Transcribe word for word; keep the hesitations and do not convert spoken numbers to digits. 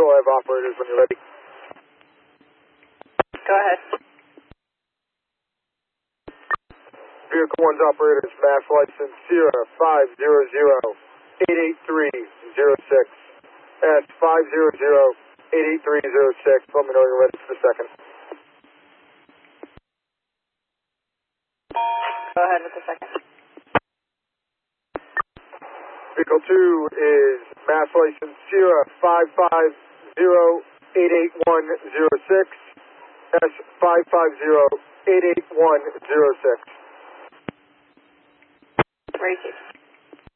Control, I have operators when you're ready. Go ahead. Vehicle one's operator is mass license Sierra five zero zero eight eight three zero six. S five zero zero eight eight three zero six. Let me know you're ready for the second. Go ahead with the second. Vehicle two is mass license Sierra five five zero eight eight one zero six. S five five zero eight eight one zero six. Ready to.